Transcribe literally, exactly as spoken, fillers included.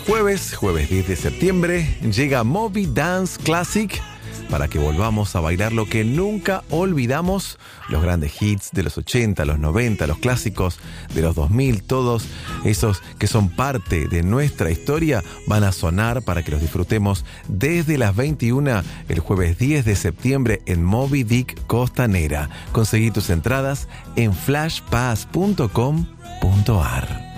jueves, jueves diez de septiembre, llega Moby Dance Classic para que volvamos a bailar lo que nunca olvidamos, los grandes hits de los ochenta, los noventa, los clásicos de los dos mil, todos esos que son parte de nuestra historia van a sonar para que los disfrutemos desde las veintiuna el jueves diez de septiembre en Moby Dick Costanera. Conseguí tus entradas en flash pass punto com punto ar.